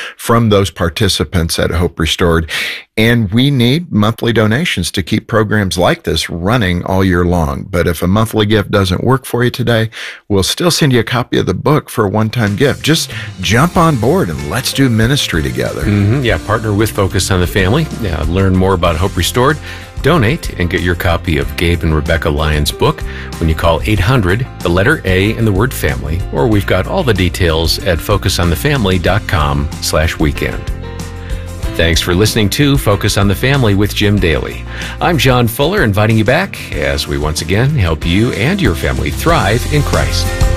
from those participants at Hope Restored. And we need monthly donations to keep programs like this running all year long. But if a monthly gift doesn't work for you today, we'll still send you a copy of the book for a one-time gift. Just jump on board and let's do ministry together. Yeah, partner with Focus on the Family. Yeah, learn more about Hope Restored. Donate and get your copy of Gabe and Rebecca Lyons' book when you call 800, the letter A and the word family, or we've got all the details at focusonthefamily.com/weekend. Thanks for listening to Focus on the Family with Jim Daly. I'm John Fuller, inviting you back as we once again help you and your family thrive in Christ.